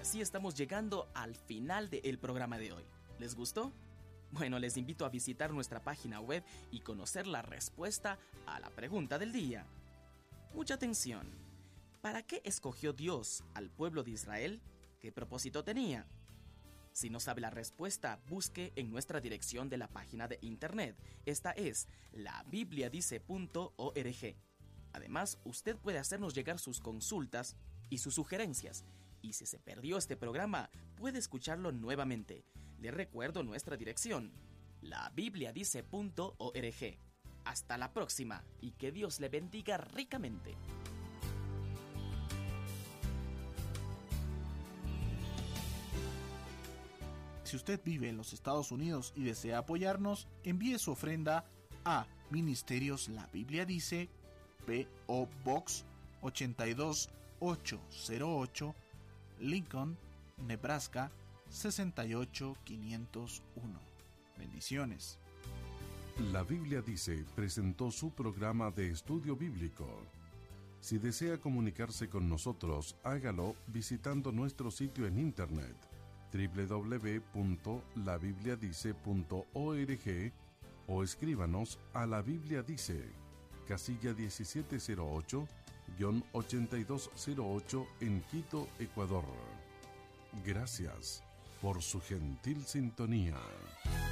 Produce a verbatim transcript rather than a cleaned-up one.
así estamos llegando al final del programa de hoy. ¿Les gustó? Bueno, les invito a visitar nuestra página web y conocer la respuesta a la pregunta del día. Mucha atención. ¿Para qué escogió Dios al pueblo de Israel? ¿Qué propósito tenía? Si no sabe la respuesta, busque en nuestra dirección de la página de internet. Esta es la biblia dice punto org. Además, usted puede hacernos llegar sus consultas y sus sugerencias. Y si se perdió este programa, puede escucharlo nuevamente. Le recuerdo nuestra dirección, la biblia dice punto org. Hasta la próxima y que Dios le bendiga ricamente. Si usted vive en los Estados Unidos y desea apoyarnos, envíe su ofrenda a Ministerios La Biblia Dice, P O Box ochenta y dos mil ochocientos ocho, Lincoln, Nebraska sesenta y ocho mil quinientos uno. Bendiciones. La Biblia Dice presentó su programa de estudio bíblico. Si desea comunicarse con nosotros, hágalo visitando nuestro sitio en internet doble u doble u doble u punto la biblia dice punto org o escríbanos a La Biblia Dice, casilla diecisiete cero ocho, ochenta y dos cero ocho en Quito, Ecuador. Gracias por su gentil sintonía.